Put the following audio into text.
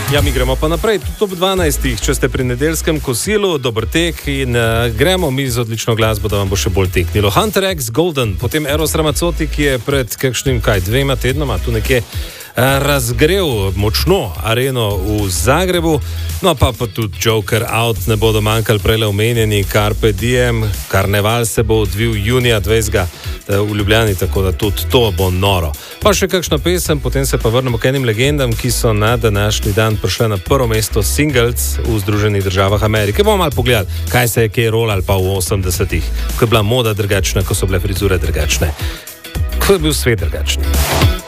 Ja, mi gremo pa naprej, top 12, če ste pri nedeljskem kosilu, dober tek in gremo mi z odlično glasbo, da vam bo še bolj teknilo. Hunter X Golden, potem Eros Ramazzotti, ki je pred kakšnim, 2 tednoma, tu nekje razgrel močno areno v Zagrebu, no pa tudi Joker Out, ne bodo manjkali prele omenjeni, Carpe Diem, karneval se bo odvil junija 20. v Ljubljani, tako da tudi to bo noro. Pa še kakšna pesem, potem se pa vrnemo k enim legendam, ki so na današnji dan prišle na prvo mesto singles v Združenih državah Amerike. Bomo malo pogledali, kaj se je kje rolalo pa v 80-ih, ko je bila moda drugačna, ko so bile frizure drugačne, ko je bil svet drugačen.